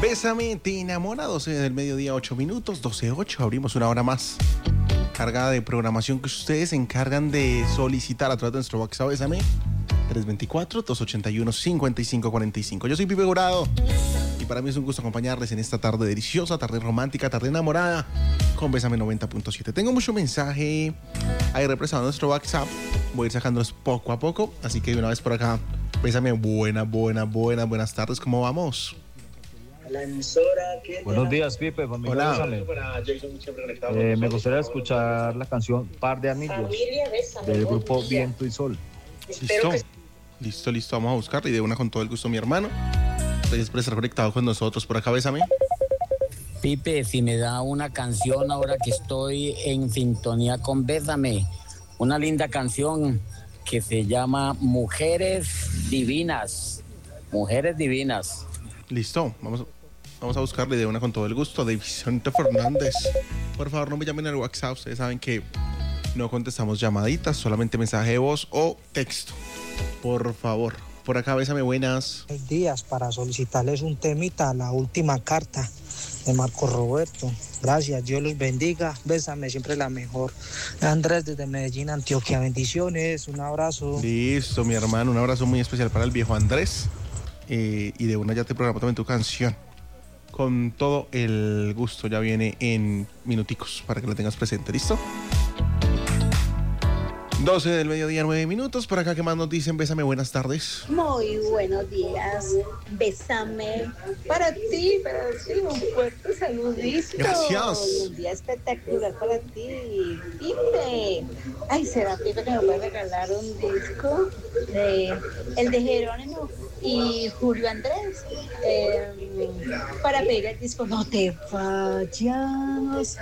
Bésame, te enamora, 12 del mediodía, 8 minutos, 12:08, abrimos una hora más. Cargada de programación que ustedes se encargan de solicitar a través de nuestro WhatsApp. Bésame, 324-281-5545. Yo soy Pipe Jurado y para mí es un gusto acompañarles en esta tarde deliciosa, tarde romántica, tarde enamorada con Bésame 90.7. Tengo mucho mensaje ahí represado en nuestro WhatsApp. Voy a ir sacándolos poco a poco, así que de una vez por acá, Bésame, buenas tardes, ¿cómo vamos? La emisora que Buenos días, Pipe. Familia, hola. Bésame. Me gustaría escuchar la canción Par de Anillos del grupo Viento y Sol. Listo, vamos a buscarla y de una con todo el gusto, mi hermano. Gracias por estar conectado con nosotros por acá, Bésame. Pipe, si me da una canción ahora que estoy en sintonía con Bésame, una linda canción que se llama Mujeres Divinas. Mujeres Divinas. Listo, vamos a buscarle de una con todo el gusto de Vicente Fernández. Por favor, no me llamen al WhatsApp, ustedes saben que no contestamos llamaditas, solamente mensaje de voz o texto. Por favor, por acá, Bésame, buenas. Buenos días, para solicitarles un temita, la última carta de Marco Roberto. Gracias, Dios los bendiga. Bésame, siempre la mejor. Andrés desde Medellín, Antioquia. Bendiciones, un abrazo. Listo, mi hermano, un abrazo muy especial para el viejo Andrés. Y de una ya te programo también tu canción. Con todo el gusto, ya viene en minuticos para que la tengas presente, ¿listo? 12 del mediodía, 9 minutos. Por acá, ¿qué más nos dicen? Bésame, buenas tardes. Muy buenos días. Bésame para ti, un fuerte saludito. Gracias. Un día espectacular para ti, Pipe. Ay, será Pipe que me puede regalar un disco el de Jerónimo y Julio Andrés para pedir el disco No te vayas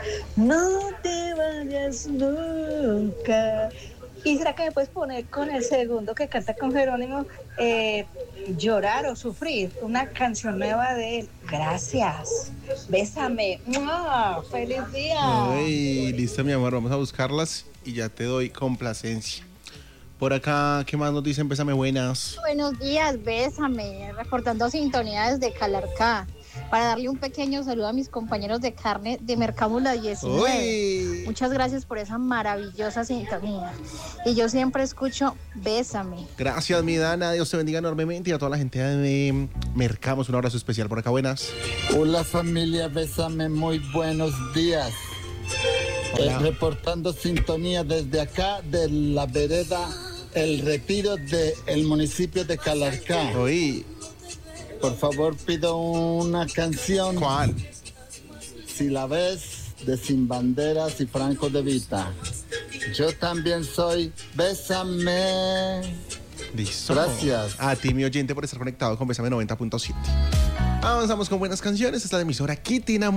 nunca. ¿Y será que me puedes poner con el segundo que canta con Jerónimo, Llorar o Sufrir? Una canción nueva de él. Gracias. Bésame. ¡Mua! ¡Feliz día! Ay, listo, mi amor, vamos a buscarlas y ya te doy complacencia. Por acá, ¿qué más nos dicen? Bésame, buenas. Buenos días, Bésame. Reportando sintonía desde Calarcá. Para darle un pequeño saludo a mis compañeros de carne de Mercámula 19. Uy. Muchas gracias por esa maravillosa sintonía. Y yo siempre escucho Bésame. Gracias, mi Dana. Dios te bendiga enormemente. Y a toda la gente de Mercamos, un abrazo especial por acá. Buenas. Hola, familia Bésame. Muy buenos días. Reportando sintonía desde acá, de la vereda El Retiro del municipio de Calarcá. Uy. Por favor, pido una canción. ¿Cuál? Si la ves, de Sin Banderas y Franco De Vita. Yo también soy Bésame. Listo. Gracias. A ti, mi oyente, por estar conectado con Bésame 90.7. Avanzamos con buenas canciones. Esta es la emisora Kitty